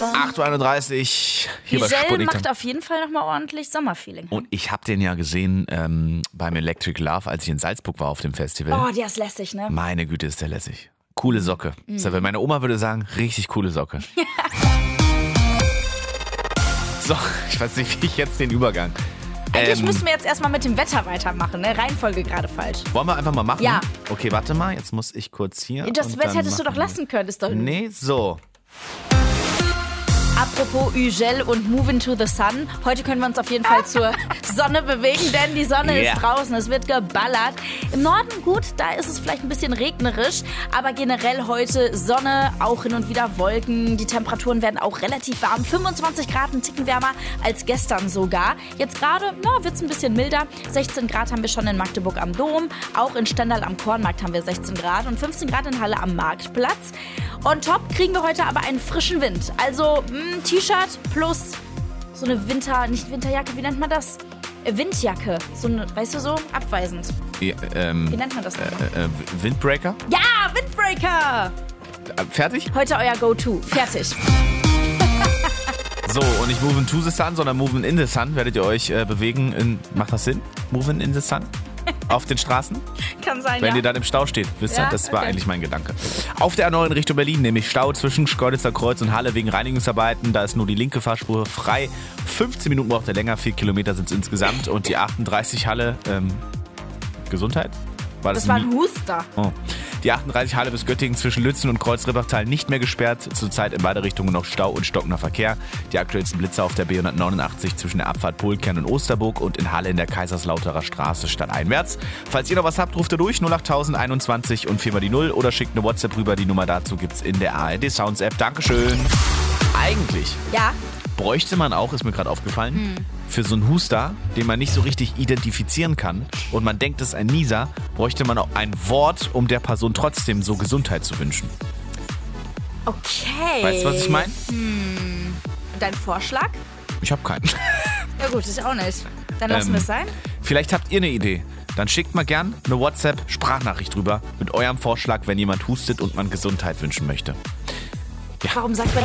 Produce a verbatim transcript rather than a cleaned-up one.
acht Uhr einunddreißig hier bei Giselle Sputnik. macht auf jeden Fall nochmal ordentlich Sommerfeeling. Und ich habe den ja gesehen ähm, beim Electric Love, als ich in Salzburg war auf dem Festival. Oh, der ist lässig, ne? Meine Güte, ist der lässig. Coole Socke. Mhm. Meine Oma würde sagen, richtig coole Socke. So, ich weiß nicht, wie ich jetzt den Übergang... Eigentlich ähm, müssen wir jetzt erstmal mit dem Wetter weitermachen, ne? Reihenfolge gerade falsch. Wollen wir einfach mal machen? Ja. Okay, warte mal, jetzt muss ich kurz hier... Das Wetter hättest du doch lassen können, ist doch... Nee, so. Apropos Ugel und Move into the Sun. Heute können wir uns auf jeden Fall zur Sonne bewegen, denn die Sonne Yeah. ist draußen. Es wird geballert. Im Norden gut, da ist es vielleicht ein bisschen regnerisch. Aber generell heute Sonne, auch hin und wieder Wolken. Die Temperaturen werden auch relativ warm. fünfundzwanzig Grad, ein Ticken wärmer als gestern sogar. Jetzt gerade wird es ein bisschen milder. sechzehn Grad haben wir schon in Magdeburg am Dom. Auch in Stendal am Kornmarkt haben wir sechzehn Grad. Und fünfzehn Grad in Halle am Marktplatz. On top kriegen wir heute aber einen frischen Wind. Also mh, T-Shirt plus so eine Winter, nicht Winterjacke, wie nennt man das? Äh, Windjacke. So eine, weißt du so, abweisend. Ja, ähm, Wie nennt man das denn? äh, äh, Windbreaker? Ja, Windbreaker! Äh, fertig? Heute euer Go-To. Fertig. So, und nicht Moving to the Sun, sondern Moving in the Sun werdet ihr euch äh, bewegen. In, macht das Sinn? Moving in the Sun? Auf den Straßen? Kann sein, Wenn ja. ihr dann im Stau steht, wisst ihr, Ja, das war okay. eigentlich mein Gedanke. Auf der A neun Richtung Berlin, nämlich Stau zwischen Schkeuditzer Kreuz und Halle wegen Reinigungsarbeiten. Da ist nur die linke Fahrspur frei. fünfzehn Minuten braucht er länger, vier Kilometer sind es insgesamt. Und die achtunddreißig Halle, ähm, Gesundheit? War das, Das war ein ein Huster. Oh. Die achtunddreißig Halle bis Göttingen zwischen Lützen und Kreuz-Ribachtal nicht mehr gesperrt. Zurzeit in beide Richtungen noch Stau und stockender Verkehr. Die aktuellsten Blitzer auf der B hundertneunundachtzig zwischen der Abfahrt Polkern und Osterburg und in Halle in der Kaiserslauterer Straße stadteinwärts. Falls ihr noch was habt, ruft ihr durch null acht null null einundzwanzig und viermal die null oder schickt eine WhatsApp rüber. Die Nummer dazu gibt's in der A R D Sounds App. Dankeschön. Eigentlich Ja. bräuchte man auch, ist mir gerade aufgefallen, hm. für so einen Huster, den man nicht so richtig identifizieren kann und man denkt, es ist ein Nieser, bräuchte man auch ein Wort, um der Person trotzdem so Gesundheit zu wünschen. Okay. Weißt du, was ich meine? Hm. Dein Vorschlag? Ich habe keinen. Ja gut, ich auch nicht. Dann lassen Ähm, wir es sein. Vielleicht habt ihr eine Idee. Dann schickt mal gern eine WhatsApp-Sprachnachricht drüber mit eurem Vorschlag, wenn jemand hustet und man Gesundheit wünschen möchte. Warum sagt man